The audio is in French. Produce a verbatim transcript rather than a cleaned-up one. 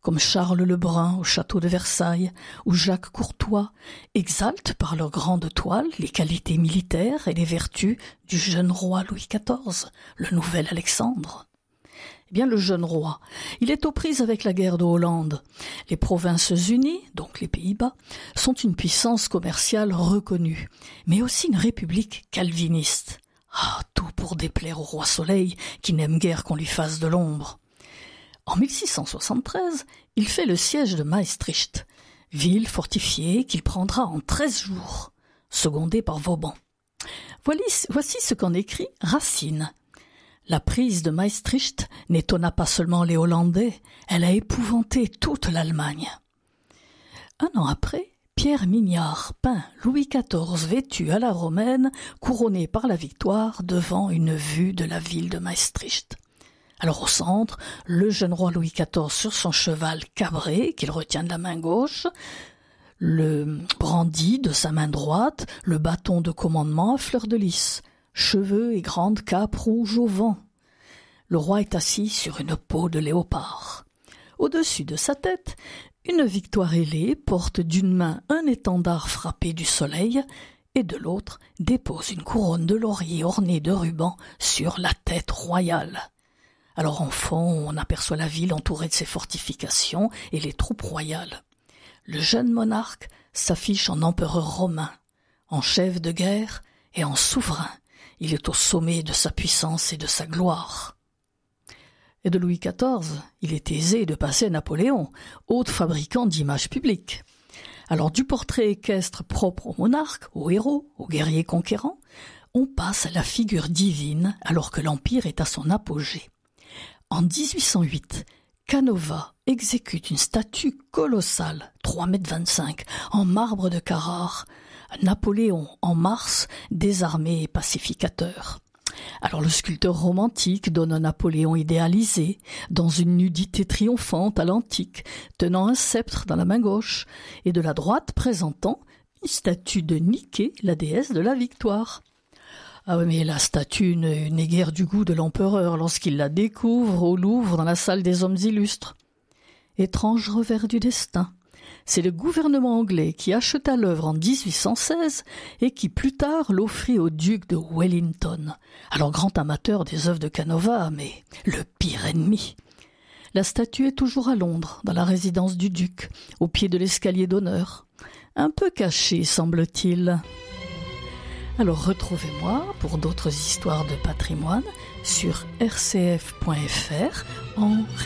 comme Charles le Brun au château de Versailles ou Jacques Courtois, exaltent par leurs grandes toiles les qualités militaires et les vertus du jeune roi Louis quatorze, le nouvel Alexandre. Eh bien, le jeune roi, il est aux prises avec la guerre de Hollande. Les Provinces-Unies, donc les Pays-Bas, sont une puissance commerciale reconnue, mais aussi une république calviniste. Ah, tout pour déplaire au roi Soleil, qui n'aime guère qu'on lui fasse de l'ombre. En mille six cent soixante-treize, il fait le siège de Maestricht, ville fortifiée qu'il prendra en treize jours, secondé par Vauban. Voici ce qu'en écrit Racine. La prise de Maestricht n'étonna pas seulement les Hollandais, elle a épouvanté toute l'Allemagne. Un an après, Pierre Mignard peint Louis quatorze vêtu à la romaine, couronné par la victoire devant une vue de la ville de Maestricht. Alors au centre, le jeune roi Louis quatorze sur son cheval cabré, qu'il retient de la main gauche, le brandit de sa main droite, le bâton de commandement à fleur de lys, cheveux et grande cape rouge au vent. Le roi est assis sur une peau de léopard. Au-dessus de sa tête, une victoire ailée porte d'une main un étendard frappé du soleil et de l'autre dépose une couronne de laurier ornée de rubans sur la tête royale. Alors en fond, on aperçoit la ville entourée de ses fortifications et les troupes royales. Le jeune monarque s'affiche en empereur romain, en chef de guerre et en souverain. Il est au sommet de sa puissance et de sa gloire. Et de Louis quatorze, il est aisé de passer à Napoléon, autre fabricant d'images publiques. Alors du portrait équestre propre au monarque, au héros, au guerrier conquérant, on passe à la figure divine alors que l'Empire est à son apogée. En dix-huit cent huit, Canova exécute une statue colossale, trois mètres vingt-cinq, en marbre de Carrare, Napoléon en mars, désarmé et pacificateur. Alors le sculpteur romantique donne un Napoléon idéalisé, dans une nudité triomphante à l'antique, tenant un sceptre dans la main gauche, et de la droite présentant une statue de Niké, la déesse de la victoire. Ah oui, mais la statue n'est guère du goût de l'empereur lorsqu'il la découvre au Louvre dans la salle des hommes illustres. Étrange revers du destin. C'est le gouvernement anglais qui acheta l'œuvre en dix-huit cent seize et qui plus tard l'offrit au duc de Wellington, alors grand amateur des œuvres de Canova, mais le pire ennemi. La statue est toujours à Londres, dans la résidence du duc, au pied de l'escalier d'honneur. Un peu cachée, semble-t-il. Alors retrouvez-moi pour d'autres histoires de patrimoine sur r c f point f r en